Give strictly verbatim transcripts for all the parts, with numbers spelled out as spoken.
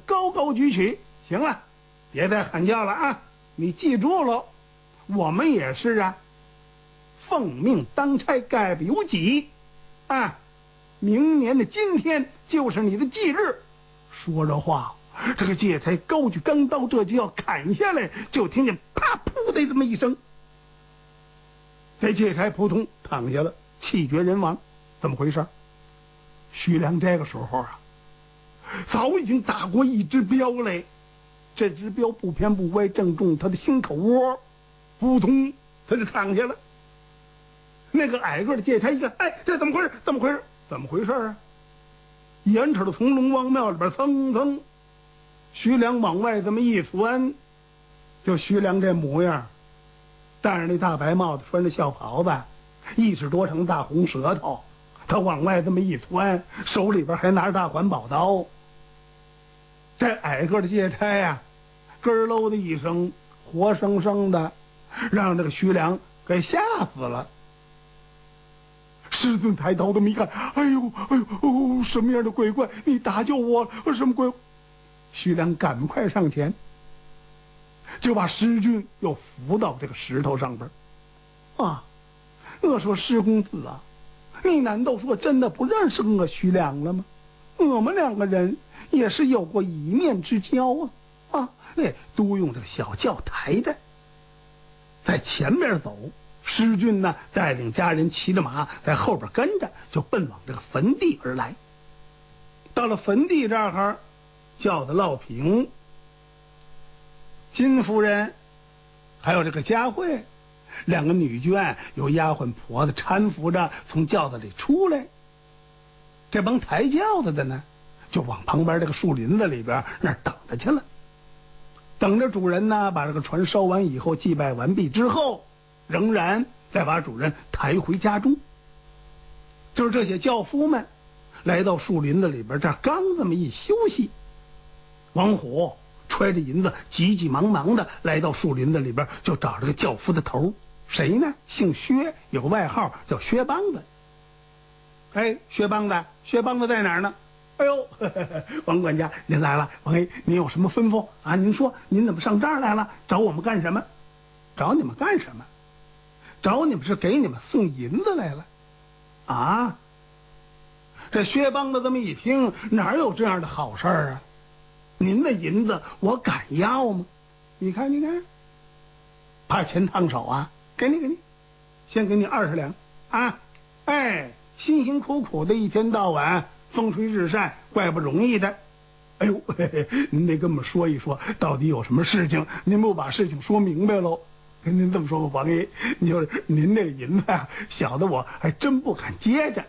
高高举起。行了，别再喊叫了啊！你记住喽，我们也是啊，奉命当差，概不由己啊！明年的今天就是你的忌日。说着话，这个戒差高举钢刀，这就要砍下来，就听见啪噗的这么一声，这戒差扑通躺下了，气绝人亡。怎么回事？徐良这个时候啊，早已经打过一支镖来，这支镖不偏不歪，正中他的心口窝，扑通他就躺下了。那个矮个的戒差一看，哎，这怎么回事？怎么回事？怎么回事啊？眼瞅着从龙王庙里边蹭蹭，徐良往外这么一窜，就徐良这模样，戴着那大白帽子，穿着孝袍子，一尺多长大红舌头，他往外这么一窜，手里边还拿着大环宝刀。这矮个的戒差呀，咯儿喽的一声，活生生的让这个徐良给吓死了。师尊抬头这么一看，哎呦哎呦哦，什么样的鬼怪？你打救我！什么鬼？徐良赶快上前，就把师君又扶到这个石头上边。啊，我说师公子啊，你难道说真的不认识我徐良了吗？我们两个人也是有过一面之交啊！啊，哎，都用这个小轿抬的，在前面走。师君呢，带领家人骑着马在后边跟着，就奔往这个坟地而来。到了坟地这儿，轿子落平，金夫人还有这个佳慧两个女眷，有丫鬟婆子搀扶着从轿子里出来。这帮抬轿子的呢，就往旁边这个树林子里边那儿等着去了，等着主人呢把这个船烧完以后，祭拜完毕之后，仍然再把主人抬回家中。就是这些轿夫们来到树林子里边，这刚这么一休息，王虎揣着银子急急忙忙的来到树林子里边，就找这个轿夫的头，谁呢？姓薛，有个外号叫薛帮子。哎，薛帮子，薛帮子在哪儿呢？哎呦，呵呵呵，王管家您来了。王 A， 您有什么吩咐啊？您说，您怎么上这儿来了？找我们干什么？找你们干什么？找你们是给你们送银子来了。啊，这薛帮子这么一听，哪有这样的好事儿啊？您的银子我敢要吗？你看你看，怕钱烫手啊？给你给你，先给你二十两啊！哎，辛辛苦苦的一天到晚，风吹日晒，怪不容易的。哎呦，嘿嘿，您得跟我们说一说，到底有什么事情？您不把事情说明白喽？跟您这么说吧，王爷，你就是您那个银子啊，小的我还真不敢接着。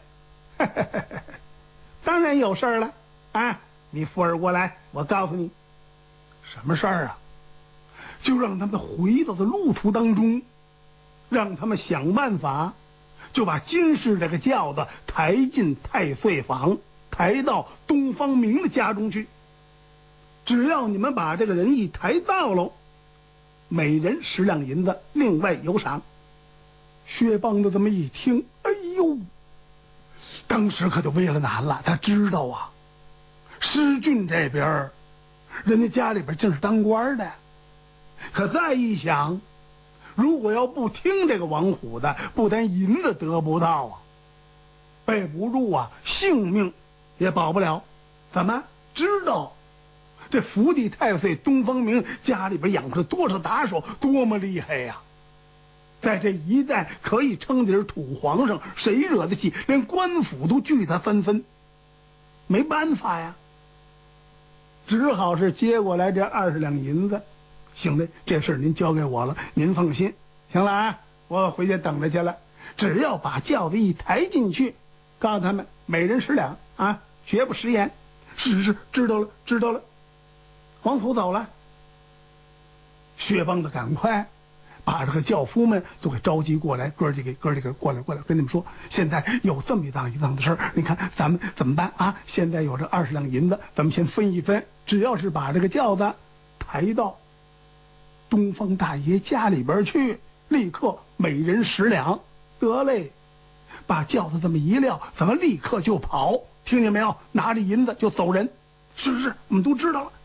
当然有事儿了啊！你附耳过来，我告诉你，什么事儿啊？就让他们回到的路途当中，让他们想办法，就把金氏这个轿子抬进太岁坊，抬到东方明的家中去。只要你们把这个人一抬到喽，每人十两银子，另外有赏。薛帮子这么一听，哎呦，当时可就为了难了。他知道啊，施俊这边人家家里边竟是当官的，可再一想，如果要不听这个王虎的，不但银子得不到啊，背不住啊，性命也保不了。怎么知道这福地太岁东方明家里边养出多少打手，多么厉害呀！在这一带可以称得是土皇上，谁惹得起？连官府都惧他三分。没办法呀，只好是接过来这二十两银子。行了，这事您交给我了，您放心。行了啊，我回去等着去了。只要把轿子一抬进去，告诉他们每人十两啊，绝不食言。是是，知道了知道了。王府走了，薛帮子赶快把这个轿夫们都给召集过来，哥几个哥几个过来过来，跟你们说，现在有这么一档一档的事儿，你看咱们怎么办啊？现在有这二十两银子，咱们先分一分，只要是把这个轿子抬到东方大爷家里边去，立刻每人十两，得嘞，把轿子这么一撂，咱们立刻就跑，听见没有？拿着银子就走人。是是，我们都知道了